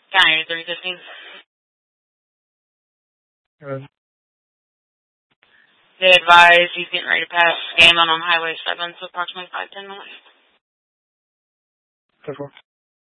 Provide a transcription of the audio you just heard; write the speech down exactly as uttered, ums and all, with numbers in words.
County three fifteen. Good. They advise he's getting ready to pass Scanlon on Highway seven, so approximately five, ten minutes. Good.